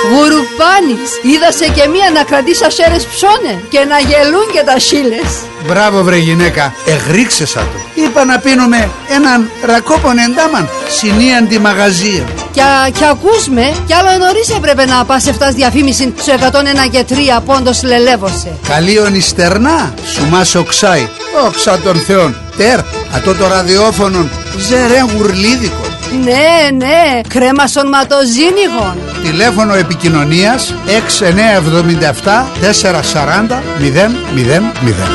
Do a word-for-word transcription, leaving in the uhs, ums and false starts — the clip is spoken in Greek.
Γουρουπάνης, είδασε και μία να κρατήσει ασέρες ψώνε και να γελούν και τα σίλες. Μπράβο βρε γυναίκα, εγρίξεσα το. Είπα να πίνουμε έναν ρακόπον εντάμαν, συνίαν τη μαγαζία. Κι, κι ακούς με, κι άλλο νωρίς έπρεπε να πας εφτάς διαφήμιση στο εκατόν ένα και τρία πόντος λελεύωσε. Καλίον ιστερνά, σου μας οξάει, όξα των θεών. Τερ, ατό το ραδιόφωνο, ζερέν γουρλίδικο. Ναι, ναι, κρέμα σονματοζίνηγον. Τηλέφωνο επικοινωνίας έξι εννιά εβδομήντα επτά τετρακόσια σαράντα μηδέν μηδέν μηδέν.